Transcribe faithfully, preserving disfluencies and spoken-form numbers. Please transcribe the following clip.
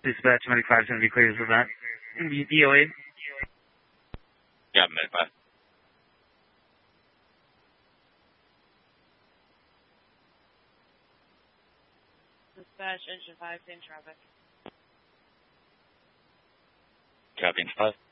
Dispatch ninety-five is going to be clear for that. D O A. Yeah, ninety-five. Dispatch engine five, same traffic. Copy, five.